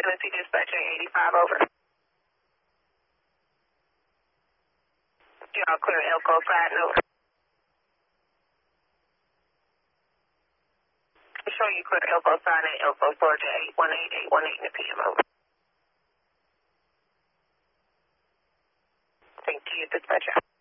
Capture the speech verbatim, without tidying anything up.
Tennessee Dispatcher eighty-five, over. Y'all clear Elko side note. Show you clear Elko side and Elko Georgia eight one eight, eight one eight in the P M, over. Thank you, Dispatcher.